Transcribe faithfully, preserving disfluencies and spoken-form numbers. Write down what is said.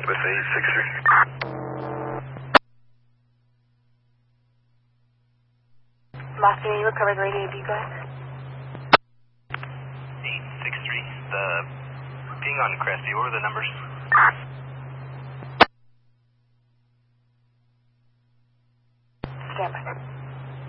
with eight six three. Boston, you recovered radio beacon. eight six three. The ping on Cresty, what were the numbers? Stand by.